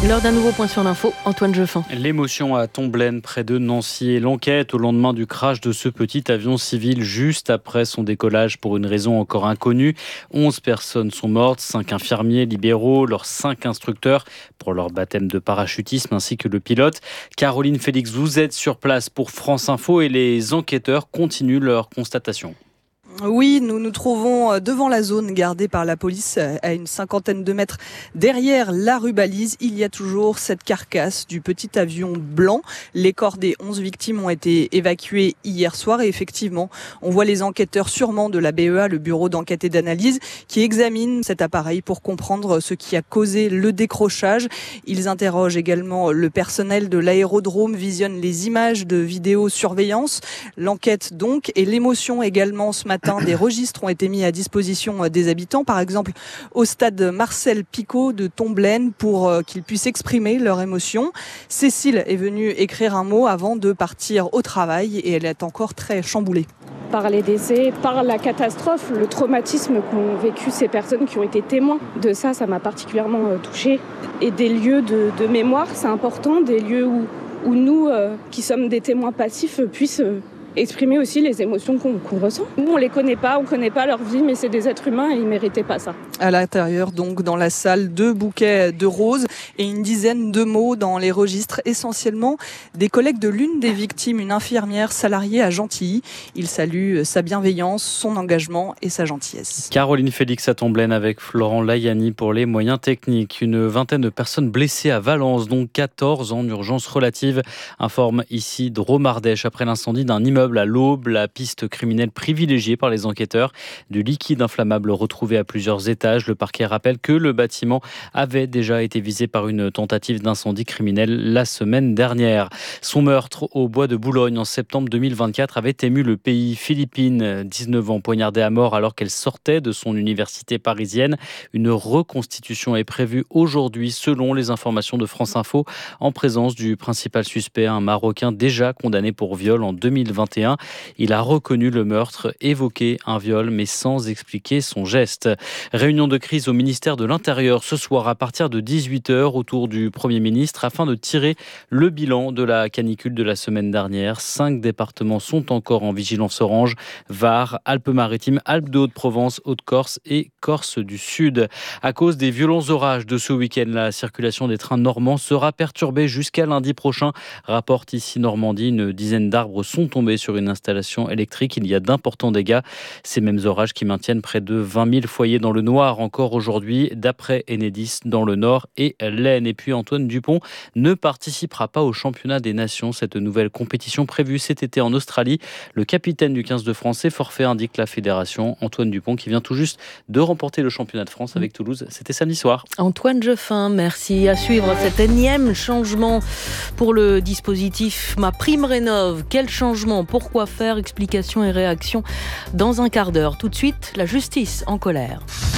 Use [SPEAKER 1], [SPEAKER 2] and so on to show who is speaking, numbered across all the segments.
[SPEAKER 1] L'heure d'un nouveau point sur l'info, Antoine Jeffin.
[SPEAKER 2] L'émotion à Tomblaine, près de Nancy, et l'enquête au lendemain du crash de ce petit avion civil juste après son décollage pour une raison encore inconnue. 11 personnes sont mortes, 5 infirmiers libéraux, leurs 5 instructeurs pour leur baptême de parachutisme ainsi que le pilote. Caroline Félix, vous êtes sur place pour France Info et les enquêteurs continuent leur constatation.
[SPEAKER 3] Oui, nous nous trouvons devant la zone gardée par la police à une 50aine de mètres derrière la rue Balise. Il y a toujours cette carcasse du petit avion blanc. Les corps des 11 victimes ont été évacués hier soir et effectivement, on voit les enquêteurs sûrement de la BEA, le bureau d'enquête et d'analyse, qui examinent cet appareil pour comprendre ce qui a causé le décrochage. Ils interrogent également le personnel de l'aérodrome, visionnent les images de vidéosurveillance. L'enquête donc et l'émotion également ce matin. Des registres ont été mis à disposition des habitants, par exemple au stade Marcel Picot de Tomblaine pour qu'ils puissent exprimer leur émotion. Cécile est venue écrire un mot avant de partir au travail et elle est encore très chamboulée.
[SPEAKER 4] Par les décès, par la catastrophe, le traumatisme qu'ont vécu ces personnes qui ont été témoins de ça, ça m'a particulièrement touchée. Et des lieux de mémoire, c'est important, des lieux où nous, qui sommes des témoins passifs, puissent exprimer aussi les émotions qu'on ressent. Nous, on les connaît pas, on connaît pas leur vie, mais c'est des êtres humains et ils méritaient pas ça.
[SPEAKER 3] À l'intérieur, donc, dans la salle, 2 bouquets de roses et une dizaine de mots dans les registres, essentiellement des collègues de l'une des victimes, une infirmière salariée à Gentilly. Il salue sa bienveillance, son engagement et sa gentillesse.
[SPEAKER 2] Caroline Félix à Tomblaine avec Florent Layani pour les moyens techniques. Une vingtaine de personnes blessées à Valence, dont 14 en urgence relative, informe ici Dromardèche après l'incendie d'un immeuble à l'Aube, la piste criminelle privilégiée par les enquêteurs. Du liquide inflammable retrouvé à plusieurs étages. Le parquet rappelle que le bâtiment avait déjà été visé par une tentative d'incendie criminel la semaine dernière. Son meurtre au bois de Boulogne en septembre 2024 avait ému le pays. Philippine, 19 ans, poignardée à mort alors qu'elle sortait de son université parisienne. Une reconstitution est prévue aujourd'hui selon les informations de France Info en présence du principal suspect, un Marocain déjà condamné pour viol en 2021. Il a reconnu le meurtre, évoqué un viol, mais sans expliquer son geste. Réunion de crise au ministère de l'Intérieur ce soir à partir de 18h autour du Premier ministre afin de tirer le bilan de la canicule de la semaine dernière. 5 départements sont encore en vigilance orange: Var, Alpes-Maritimes, Alpes-de-Haute-Provence, Haute-Corse et Corse du Sud. À cause des violents orages de ce week-end, la circulation des trains normands sera perturbée jusqu'à lundi prochain. Rapporte ici Normandie, une dizaine d'arbres sont tombés sur une installation électrique. Il y a d'importants dégâts. Ces mêmes orages qui maintiennent près de 20 000 foyers dans le noir encore aujourd'hui, d'après Enedis dans le Nord et l'Aisne. Et puis Antoine Dupont ne participera pas au championnat des nations, cette nouvelle compétition prévue cet été en Australie. Le capitaine du 15 de France est forfait, indique la fédération. Antoine Dupont qui vient tout juste de remporter le championnat de France avec Toulouse. C'était samedi soir.
[SPEAKER 1] Antoine Jeffin, merci. À suivre cet énième changement pour le dispositif MaPrimeRénov'. Quel changement? Pourquoi faire? Explications et réactions dans un quart d'heure. Tout de suite, la justice en colère.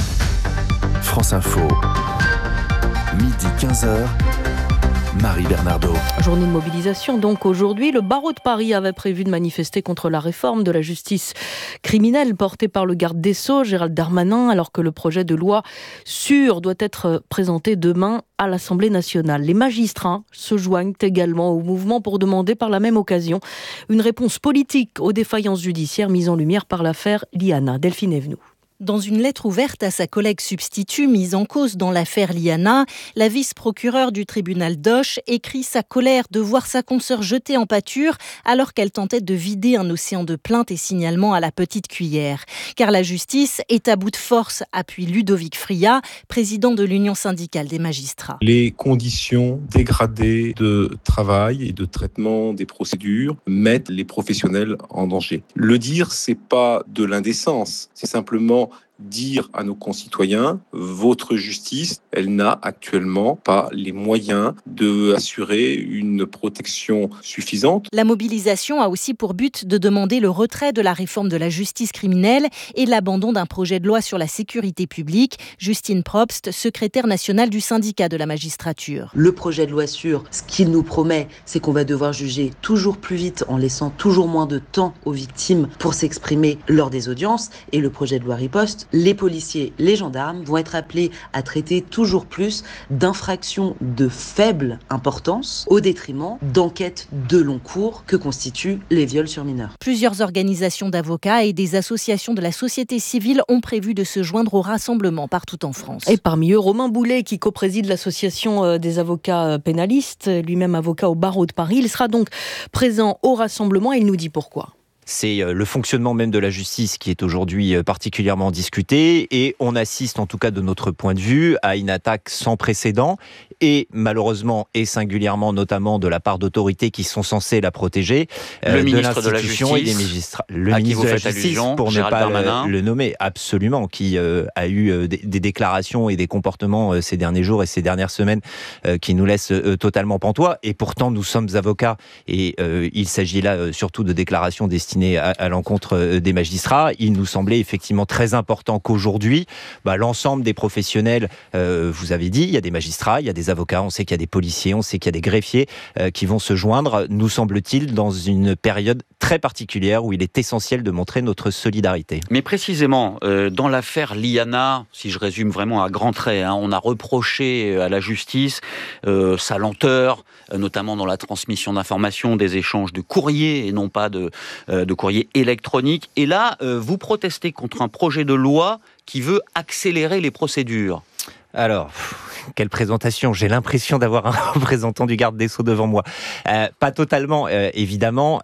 [SPEAKER 5] France Info, midi 15h. Marie Bernardo.
[SPEAKER 1] Journée de mobilisation donc aujourd'hui. Le barreau de Paris avait prévu de manifester contre la réforme de la justice criminelle portée par le garde des Sceaux, Gérald Darmanin, alors que le projet de loi sûr doit être présenté demain à l'Assemblée nationale. Les magistrats se joignent également au mouvement pour demander par la même occasion une réponse politique aux défaillances judiciaires mises en lumière par l'affaire Liana. Delphine Evenou.
[SPEAKER 6] Dans une lettre ouverte à sa collègue substitut mise en cause dans l'affaire Liana, la vice-procureure du tribunal d'Auch écrit sa colère de voir sa consoeur jetée en pâture alors qu'elle tentait de vider un océan de plaintes et signalements à la petite cuillère. Car la justice est à bout de force, appuie Ludovic Friat, président de l'Union syndicale des magistrats.
[SPEAKER 7] Les conditions dégradées de travail et de traitement des procédures mettent les professionnels en danger. Le dire, c'est pas de l'indécence, c'est simplement dire à nos concitoyens, votre justice, elle n'a actuellement pas les moyens d'assurer une protection suffisante.
[SPEAKER 6] La mobilisation a aussi pour but de demander le retrait de la réforme de la justice criminelle et l'abandon d'un projet de loi sur la sécurité publique. Justine Probst, secrétaire nationale du syndicat de la magistrature.
[SPEAKER 8] Le projet de loi sûr, ce qu'il nous promet, c'est qu'on va devoir juger toujours plus vite en laissant toujours moins de temps aux victimes pour s'exprimer lors des audiences. Et le projet de loi riposte, justice, les policiers, les gendarmes vont être appelés à traiter toujours plus d'infractions de faible importance au détriment d'enquêtes de long cours que constituent les viols sur mineurs.
[SPEAKER 6] Plusieurs organisations d'avocats et des associations de la société civile ont prévu de se joindre au rassemblement partout en France.
[SPEAKER 1] Et parmi eux, Romain Boulet, qui co-préside l'association des avocats pénalistes, lui-même avocat au barreau de Paris. Il sera donc présent au rassemblement et il nous dit pourquoi.
[SPEAKER 9] C'est le fonctionnement même de la justice qui est aujourd'hui particulièrement discuté et on assiste, en tout cas de notre point de vue, à une attaque sans précédent et malheureusement et singulièrement notamment de la part d'autorités qui sont censées la protéger,
[SPEAKER 10] le ministre
[SPEAKER 9] de l'institution et des magistrats. Le ministre de la Justice, pour ne pas le nommer, absolument, qui a eu des déclarations et des comportements ces derniers jours et ces dernières semaines qui nous laissent totalement pantois. Et pourtant, nous sommes avocats et il s'agit là surtout de déclarations destinées à l'encontre des magistrats. Il nous semblait effectivement très important qu'aujourd'hui, l'ensemble des professionnels, vous avez dit, il y a des magistrats, il y a des avocats, on sait qu'il y a des policiers, on sait qu'il y a des greffiers qui vont se joindre, nous semble-t-il, dans une période très particulière où il est essentiel de montrer notre solidarité.
[SPEAKER 10] Mais précisément, dans l'affaire Liana, si je résume vraiment à grands traits, on a reproché à la justice sa lenteur, notamment dans la transmission d'informations, des échanges de courriers et non pas de courrier électronique. Et là, vous protestez contre un projet de loi qui veut accélérer les procédures.
[SPEAKER 9] Alors, quelle présentation. J'ai l'impression d'avoir un représentant du garde des Sceaux devant moi. Pas totalement, évidemment.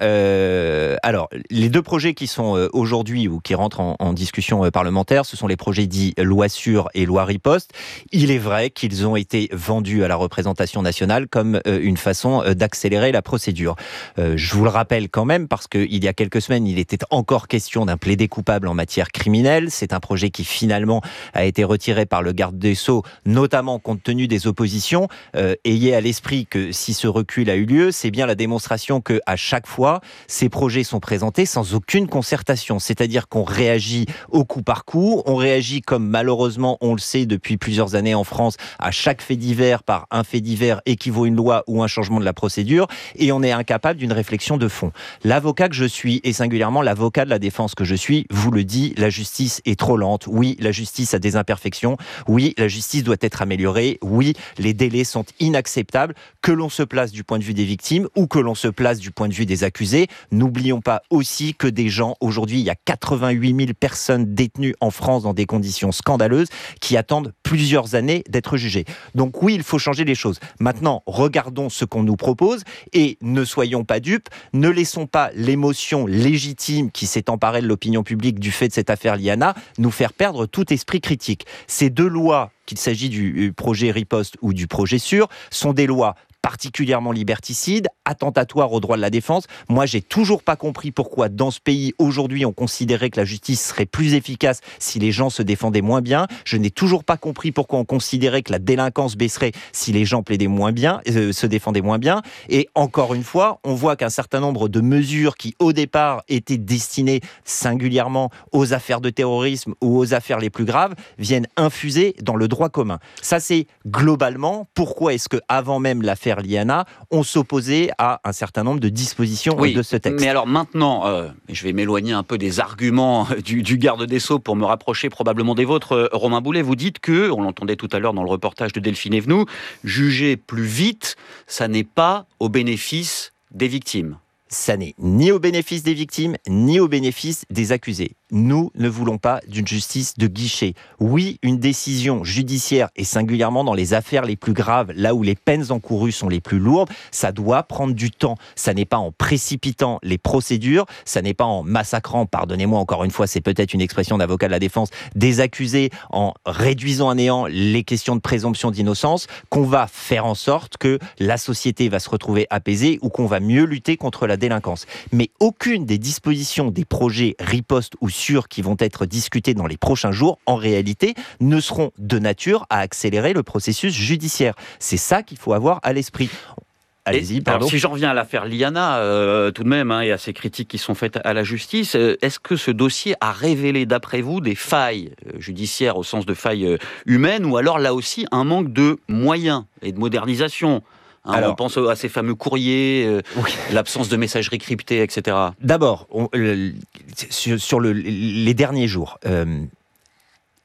[SPEAKER 9] Alors, les deux projets qui sont aujourd'hui ou qui rentrent en discussion parlementaire, ce sont les projets dits loi sûre et loi riposte. Il est vrai qu'ils ont été vendus à la représentation nationale comme une façon d'accélérer la procédure. Je vous le rappelle quand même, parce qu'il y a quelques semaines, il était encore question d'un plaidé coupable en matière criminelle. C'est un projet qui finalement a été retiré par le garde des Sceaux, notamment compte tenu des oppositions. Ayez à l'esprit que si ce recul a eu lieu, c'est bien la démonstration que à chaque fois, ces projets sont présentés sans aucune concertation. C'est-à-dire qu'on réagit au coup par coup, on réagit comme malheureusement on le sait depuis plusieurs années en France, à chaque fait divers par un fait divers équivaut une loi ou un changement de la procédure, et on est incapable d'une réflexion de fond. L'avocat que je suis, et singulièrement l'avocat de la défense que je suis, vous le dit, la justice est trop lente. Oui, la justice a des imperfections. Oui, la justice doit être améliorée. Oui, les délais sont inacceptables, que l'on se place du point de vue des victimes ou que l'on se place du point de vue des accusés. N'oublions pas aussi que des gens, aujourd'hui, il y a 88 000 personnes détenues en France dans des conditions scandaleuses qui attendent plusieurs années d'être jugées. Donc oui, il faut changer les choses. Maintenant, regardons ce qu'on nous propose et ne soyons pas dupes, ne laissons pas l'émotion légitime qui s'est emparée de l'opinion publique du fait de cette affaire Liana nous faire perdre tout esprit critique. Ces deux lois, qu'il s'agit du projet riposte ou du projet sûr, sont des lois particulièrement liberticides, attentatoires aux droits de la défense. Moi, j'ai toujours pas compris pourquoi, dans ce pays, aujourd'hui, on considérait que la justice serait plus efficace si les gens se défendaient moins bien. Je n'ai toujours pas compris pourquoi on considérait que la délinquance baisserait si les gens plaidaient moins bien, se défendaient moins bien. Et encore une fois, on voit qu'un certain nombre de mesures qui, au départ, étaient destinées singulièrement aux affaires de terrorisme ou aux affaires les plus graves, viennent infuser dans le droit commun. Ça, c'est globalement pourquoi est-ce que, avant même l'affaire Liana, on s'opposait à un certain nombre de dispositions de ce texte.
[SPEAKER 10] Mais alors maintenant, je vais m'éloigner un peu des arguments du garde des Sceaux pour me rapprocher probablement des vôtres. Romain Boulet, vous dites que, on l'entendait tout à l'heure dans le reportage de Delphine Evenou, juger plus vite, ça n'est pas au bénéfice des victimes.
[SPEAKER 9] Ça n'est ni au bénéfice des victimes, ni au bénéfice des accusés. Nous ne voulons pas d'une justice de guichet. Oui, une décision judiciaire, et singulièrement dans les affaires les plus graves, là où les peines encourues sont les plus lourdes, ça doit prendre du temps. Ça n'est pas en précipitant les procédures, ça n'est pas en massacrant, pardonnez-moi encore une fois, c'est peut-être une expression d'avocat de la défense, des accusés, en réduisant à néant les questions de présomption d'innocence, qu'on va faire en sorte que la société va se retrouver apaisée ou qu'on va mieux lutter contre la délinquance. Mais aucune des dispositions des projets riposte ou sûrs qui vont être discutés dans les prochains jours, en réalité, ne seront de nature à accélérer le processus judiciaire. C'est ça qu'il faut avoir à l'esprit. Allez-y, pardon.
[SPEAKER 10] Alors, si j'en reviens à l'affaire Liana, tout de même, et à ces critiques qui sont faites à la justice, est-ce que ce dossier a révélé, d'après vous, des failles judiciaires au sens de failles humaines, ou alors, là aussi, un manque de moyens et de modernisation ? On pense à ces fameux courriers, l'absence de messagerie cryptée, etc.
[SPEAKER 9] D'abord, sur les derniers jours,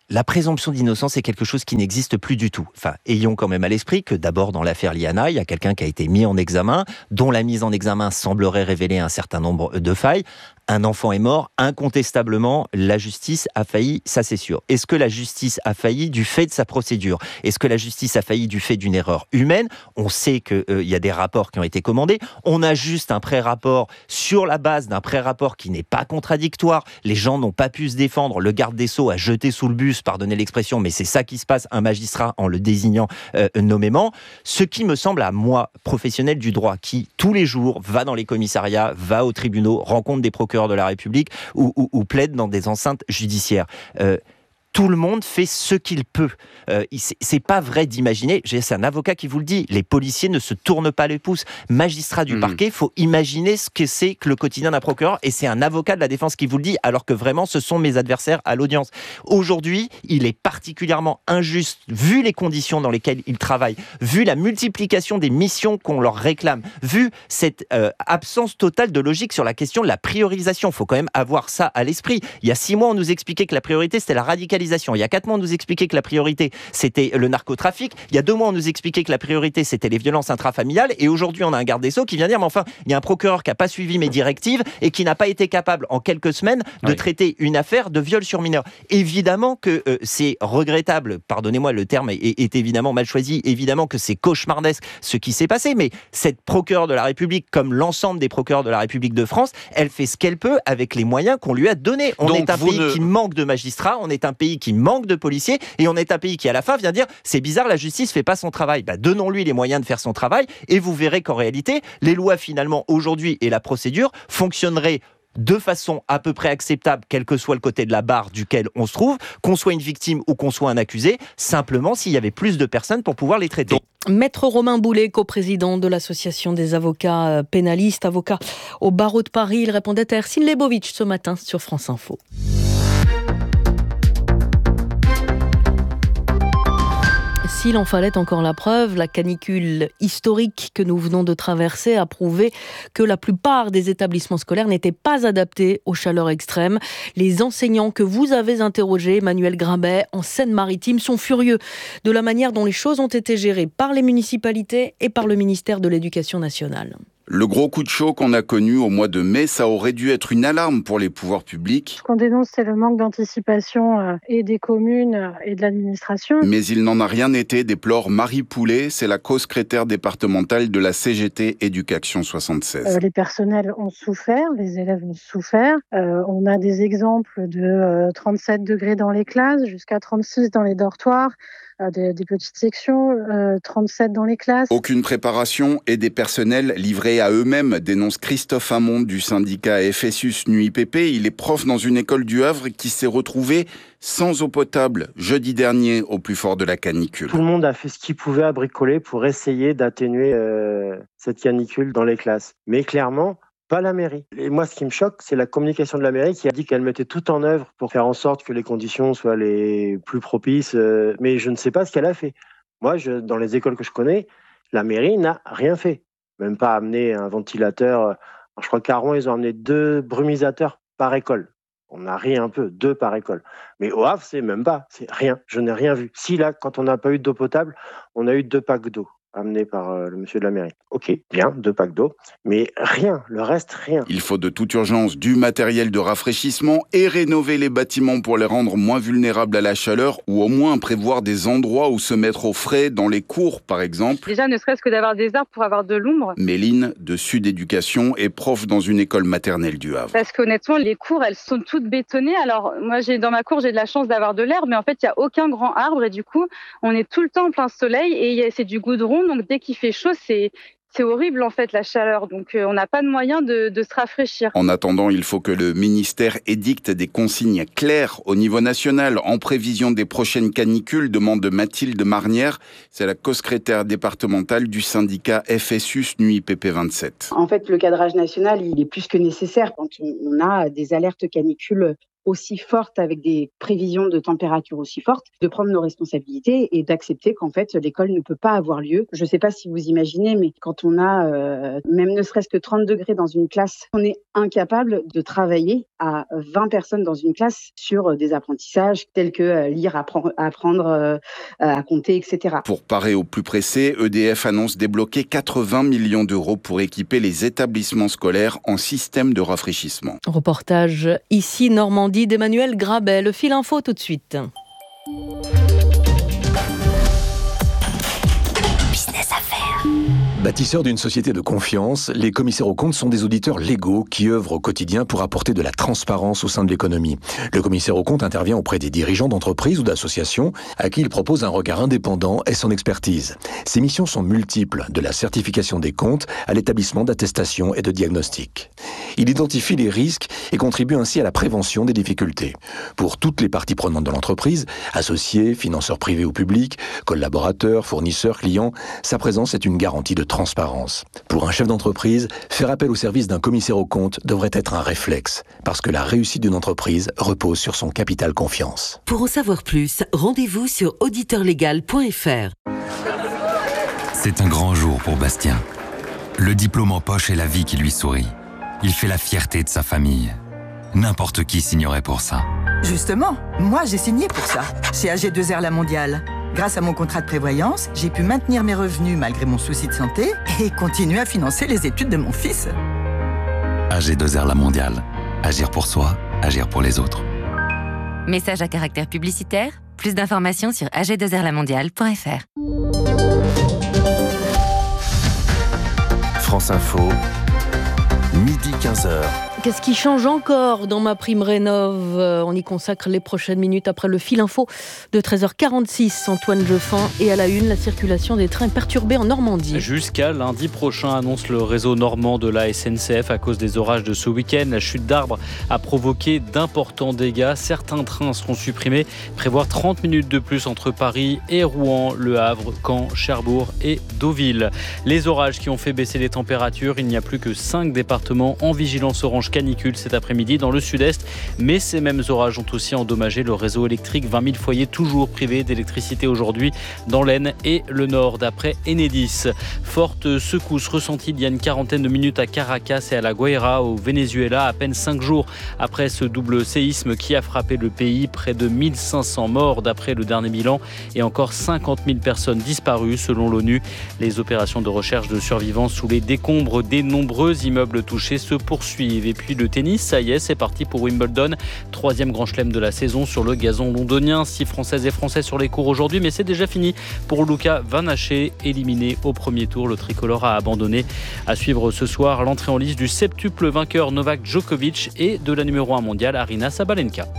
[SPEAKER 9] La présomption d'innocence est quelque chose qui n'existe plus du tout. Enfin, ayons quand même à l'esprit que d'abord dans l'affaire Liana, il y a quelqu'un qui a été mis en examen, dont la mise en examen semblerait révéler un certain nombre de failles. Un enfant est mort, incontestablement, la justice a failli, ça c'est sûr. Est-ce que la justice a failli du fait de sa procédure ? Est-ce que la justice a failli du fait d'une erreur humaine ? On sait qu'il y a des rapports qui ont été commandés. On a juste un pré-rapport sur la base d'un pré-rapport qui n'est pas contradictoire. Les gens n'ont pas pu se défendre. Le garde des Sceaux a jeté sous le bus, pardonnez l'expression, mais c'est ça qui se passe, un magistrat en le désignant nommément. Ce qui me semble à moi, professionnel du droit, qui tous les jours va dans les commissariats, va aux tribunaux, rencontre des procureurs de la République ou plaide dans des enceintes judiciaires. Tout le monde fait ce qu'il peut. C'est pas vrai d'imaginer, c'est un avocat qui vous le dit, les policiers ne se tournent pas les pouces. Magistrat du parquet, faut imaginer ce que c'est que le quotidien d'un procureur, et c'est un avocat de la défense qui vous le dit, alors que vraiment ce sont mes adversaires à l'audience. Aujourd'hui, il est particulièrement injuste, vu les conditions dans lesquelles ils travaillent, vu la multiplication des missions qu'on leur réclame, vu cette absence totale de logique sur la question de la priorisation. Faut quand même avoir ça à l'esprit. Il y a 6 mois, on nous expliquait que la priorité, c'était la radicalisation. Il y a 4 mois, on nous expliquait que la priorité, c'était le narcotrafic. Il y a 2 mois, on nous expliquait que la priorité, c'était les violences intrafamiliales. Et aujourd'hui, on a un garde des Sceaux qui vient dire, mais enfin, il y a un procureur qui n'a pas suivi mes directives et qui n'a pas été capable, en quelques semaines, de traiter une affaire de viol sur mineur. Évidemment que c'est regrettable. Pardonnez-moi, le terme est évidemment mal choisi. Évidemment que c'est cauchemardesque ce qui s'est passé. Mais cette procureure de la République, comme l'ensemble des procureurs de la République de France, elle fait ce qu'elle peut avec les moyens qu'on lui a donnés. On est un pays qui manque de magistrats. On est un pays qui manque de policiers, et on est un pays qui à la fin vient dire c'est bizarre, la justice fait pas son travail. Donnons-lui les moyens de faire son travail, et vous verrez qu'en réalité les lois finalement aujourd'hui et la procédure fonctionneraient de façon à peu près acceptable, quel que soit le côté de la barre duquel on se trouve, qu'on soit une victime ou qu'on soit un accusé, simplement s'il y avait plus de personnes pour pouvoir les traiter.
[SPEAKER 1] Maître Romain Boulet, coprésident de l'Association des avocats pénalistes, avocat au barreau de Paris, il répondait à Ercine Lebovitch ce matin sur France Info. S'il en fallait encore la preuve, la canicule historique que nous venons de traverser a prouvé que la plupart des établissements scolaires n'étaient pas adaptés aux chaleurs extrêmes. Les enseignants que vous avez interrogés, Emmanuel Grimbet, en Seine-Maritime, sont furieux de la manière dont les choses ont été gérées par les municipalités et par le ministère de l'Éducation nationale.
[SPEAKER 11] Le gros coup de chaud qu'on a connu au mois de mai, ça aurait dû être une alarme pour les pouvoirs publics.
[SPEAKER 12] Ce qu'on dénonce, c'est le manque d'anticipation et des communes et de l'administration.
[SPEAKER 11] Mais il n'en a rien été, déplore Marie Poulet, c'est la co-secrétaire départementale de la CGT Éducation 76.
[SPEAKER 12] Les personnels ont souffert, les élèves ont souffert. On a des exemples de 37 degrés dans les classes, jusqu'à 36 dans les dortoirs. Des petites sections, 37 dans les classes.
[SPEAKER 11] Aucune préparation et des personnels livrés à eux-mêmes, dénonce Christophe Hamon du syndicat FSUS NUIPP. Il est prof dans une école du Havre qui s'est retrouvé sans eau potable jeudi dernier au plus fort de la canicule.
[SPEAKER 13] Tout le monde a fait ce qu'il pouvait à bricoler pour essayer d'atténuer cette canicule dans les classes. Mais clairement, pas la mairie. Et moi, ce qui me choque, c'est la communication de la mairie qui a dit qu'elle mettait tout en œuvre pour faire en sorte que les conditions soient les plus propices. Mais je ne sais pas ce qu'elle a fait. Moi, dans les écoles que je connais, la mairie n'a rien fait. Même pas amené un ventilateur. Alors, je crois qu'à Rouen, ils ont amené 2 brumisateurs par école. On a ri un peu, 2 par école. Mais au Havre, c'est même pas. C'est rien. Je n'ai rien vu. Si là, quand on n'a pas eu d'eau potable, on a eu 2 packs d'eau amené par le monsieur de la mairie. Ok, bien, 2 packs d'eau, mais rien, le reste, rien.
[SPEAKER 11] Il faut de toute urgence du matériel de rafraîchissement et rénover les bâtiments pour les rendre moins vulnérables à la chaleur, ou au moins prévoir des endroits où se mettre au frais, dans les cours par exemple.
[SPEAKER 14] Déjà, ne serait-ce que d'avoir des arbres pour avoir de l'ombre.
[SPEAKER 11] Méline, de Sud Éducation, est prof dans une école maternelle du Havre.
[SPEAKER 14] Parce qu'honnêtement, les cours, elles sont toutes bétonnées. Alors, moi, dans ma cour, j'ai de la chance d'avoir de l'herbe, mais en fait, il n'y a aucun grand arbre et du coup, on est tout le temps en plein soleil et c'est du goudron. Donc dès qu'il fait chaud, c'est horrible en fait la chaleur. Donc on n'a pas de moyen de se rafraîchir.
[SPEAKER 11] En attendant, il faut que le ministère édicte des consignes claires au niveau national en prévision des prochaines canicules, demande Mathilde Marnière. C'est la co-secrétaire départementale du syndicat FSUS NUIPP 27.
[SPEAKER 15] En fait, le cadrage national, il est plus que nécessaire quand on a des alertes canicules aussi fortes, avec des prévisions de température aussi fortes, de prendre nos responsabilités et d'accepter qu'en fait l'école ne peut pas avoir lieu. Je ne sais pas si vous imaginez, mais quand on a même ne serait-ce que 30 degrés dans une classe, on est incapable de travailler à 20 personnes dans une classe sur des apprentissages tels que lire, apprendre à compter, etc.
[SPEAKER 11] Pour parer au plus pressé, EDF annonce débloquer 80 millions d'euros pour équiper les établissements scolaires en système de rafraîchissement.
[SPEAKER 1] Reportage ici Normandie d'Emmanuel Grabet. Le fil info tout de suite.
[SPEAKER 16] Business Affaires.
[SPEAKER 17] Bâtisseurs d'une société de confiance, les commissaires aux comptes sont des auditeurs légaux qui œuvrent au quotidien pour apporter de la transparence au sein de l'économie. Le commissaire aux comptes intervient auprès des dirigeants d'entreprises ou d'associations à qui il propose un regard indépendant et son expertise. Ses missions sont multiples, de la certification des comptes à l'établissement d'attestations et de diagnostics. Il identifie les risques et contribue ainsi à la prévention des difficultés. Pour toutes les parties prenantes de l'entreprise, associés, financeurs privés ou publics, collaborateurs, fournisseurs, clients, sa présence est une garantie de transparence. Pour un chef d'entreprise, faire appel au service d'un commissaire aux comptes devrait être un réflexe, parce que la réussite d'une entreprise repose sur son capital confiance.
[SPEAKER 16] Pour en savoir plus, rendez-vous sur auditeurlegal.fr.
[SPEAKER 18] C'est un grand jour pour Bastien. Le diplôme en poche et la vie qui lui sourit. Il fait la fierté de sa famille. N'importe qui signerait pour ça.
[SPEAKER 19] Justement, moi j'ai signé pour ça, chez AG2R La Mondiale. Grâce à mon contrat de prévoyance, j'ai pu maintenir mes revenus malgré mon souci de santé et continuer à financer les études de mon fils.
[SPEAKER 18] AG2R La Mondiale. Agir pour soi, agir pour les autres.
[SPEAKER 20] Message à caractère publicitaire. Plus d'informations sur ag2rlamondiale.fr.
[SPEAKER 5] France Info, midi 15h.
[SPEAKER 1] Qu'est-ce qui change encore dans ma prime rénov'? On y consacre les prochaines minutes après le fil info de 13h46. Antoine Jeffin, et à la une, la circulation des trains perturbée en Normandie.
[SPEAKER 2] Jusqu'à lundi prochain, annonce le réseau normand de la SNCF à cause des orages de ce week-end. La chute d'arbres a provoqué d'importants dégâts. Certains trains seront supprimés. Prévoir 30 minutes de plus entre Paris et Rouen, Le Havre, Caen, Cherbourg et Deauville. Les orages qui ont fait baisser les températures. Il n'y a plus que 5 départements en vigilance orange canicule cet après-midi dans le sud-est, mais ces mêmes orages ont aussi endommagé le réseau électrique. 20 000 foyers toujours privés d'électricité aujourd'hui dans l'Aisne et le Nord, d'après Enedis. Forte secousse ressentie il y a une quarantaine de minutes à Caracas et à La Guaira au Venezuela, à peine 5 jours après ce double séisme qui a frappé le pays. Près de 1500 morts d'après le dernier bilan et encore 50 000 personnes disparues selon l'ONU. Les opérations de recherche de survivants sous les décombres des nombreux immeubles touchés se poursuivent. Et puis le tennis, ça y est, c'est parti pour Wimbledon. 3e grand chelem de la saison sur le gazon londonien. 6 Françaises et Français sur les cours aujourd'hui, mais c'est déjà fini pour Luca Van Hache, éliminé au premier tour. Le tricolore a abandonné. À suivre ce soir, l'entrée en lice du septuple vainqueur Novak Djokovic et de la numéro 1 mondiale Aryna Sabalenka.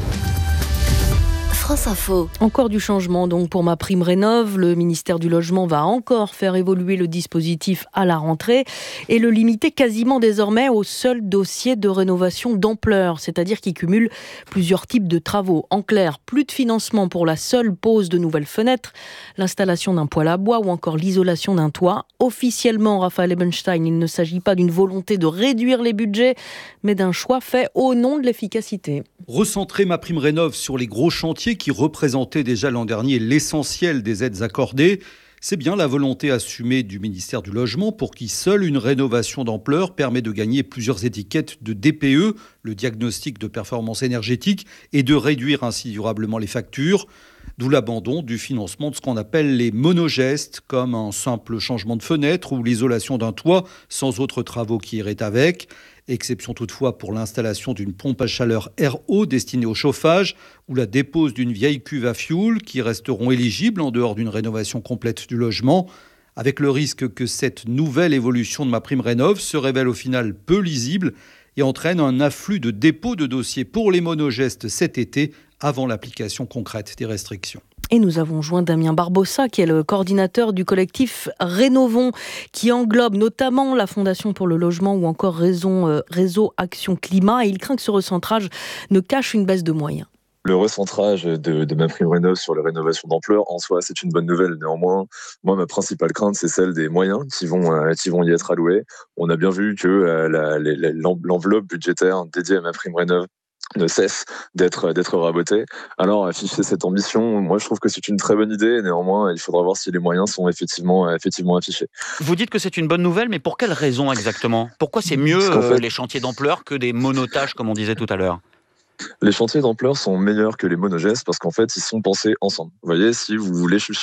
[SPEAKER 1] France Info. Encore du changement donc pour ma prime rénov'. Le ministère du Logement va encore faire évoluer le dispositif à la rentrée et le limiter quasiment désormais au seul dossier de rénovation d'ampleur, c'est-à-dire qui cumule plusieurs types de travaux. En clair, plus de financement pour la seule pose de nouvelles fenêtres, l'installation d'un poêle à bois ou encore l'isolation d'un toit. Officiellement, Raphaël Ebenstein, il ne s'agit pas d'une volonté de réduire les budgets, mais d'un choix fait au nom de l'efficacité.
[SPEAKER 21] Recentrer ma prime rénov' sur les gros chantiers qui représentaient déjà l'an dernier l'essentiel des aides accordées, c'est bien la volonté assumée du ministère du Logement pour qui seule une rénovation d'ampleur permet de gagner plusieurs étiquettes de DPE, le diagnostic de performance énergétique, et de réduire ainsi durablement les factures. D'où l'abandon du financement de ce qu'on appelle les monogestes, comme un simple changement de fenêtre ou l'isolation d'un toit sans autres travaux qui iraient avec. Exception toutefois pour l'installation d'une pompe à chaleur RO destinée au chauffage ou la dépose d'une vieille cuve à fioul qui resteront éligibles en dehors d'une rénovation complète du logement, avec le risque que cette nouvelle évolution de ma prime rénov' se révèle au final peu lisible et entraîne un afflux de dépôts de dossiers pour les monogestes cet été avant l'application concrète des restrictions.
[SPEAKER 1] Et nous avons joint Damien Barbossa, qui est le coordinateur du collectif Rénovons, qui englobe notamment la Fondation pour le logement ou encore Réseau Action Climat. Et il craint que ce recentrage ne cache une baisse de moyens.
[SPEAKER 22] Le recentrage de ma prime rénov' sur les rénovations d'ampleur, en soi, c'est une bonne nouvelle. Néanmoins, moi, ma principale crainte, c'est celle des moyens qui vont y être alloués. On a bien vu que l'enveloppe budgétaire dédiée à ma prime rénov' ne cesse d'être raboté. Alors afficher cette ambition, moi je trouve que c'est une très bonne idée. Néanmoins, il faudra voir si les moyens sont effectivement affichés.
[SPEAKER 10] Vous dites que c'est une bonne nouvelle, mais pour quelle raison exactement ? Pourquoi c'est mieux les chantiers d'ampleur que des monotaches, comme on disait tout à l'heure ?
[SPEAKER 22] Les chantiers d'ampleur sont meilleurs que les monogestes parce qu'en fait, ils sont pensés ensemble. Vous voyez, si vous voulez